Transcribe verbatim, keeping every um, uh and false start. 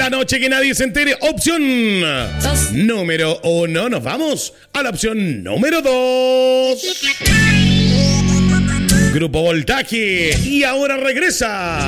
esta noche que nadie se entere. Opción número uno. Nos vamos a la opción número dos. Grupo Voltaje. Y ahora regresa